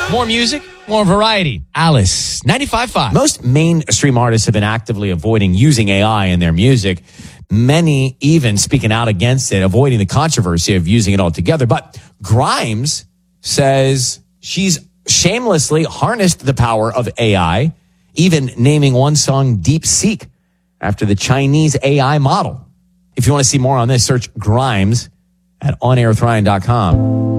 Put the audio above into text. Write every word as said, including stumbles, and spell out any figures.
More music, more variety. Alice, ninety-five point five. Most mainstream artists have been actively avoiding using A I in their music. Many even speaking out against it, avoiding the controversy of using it altogether. But Grimes says she's shamelessly harnessed the power of A I, even naming one song Deep Seek after the Chinese A I model. If you want to see more on this, search Grimes at on air with ryan dot com.